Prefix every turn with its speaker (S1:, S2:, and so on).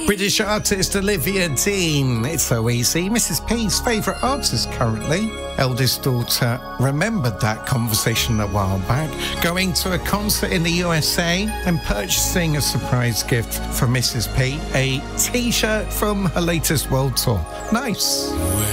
S1: British artist Olivia Dean. It's so easy. Mrs. P's favourite artist currently. Eldest daughter remembered that conversation a while back, going to a concert in the USA and purchasing a surprise gift for Mrs. P, a T-shirt from her latest world tour. Nice.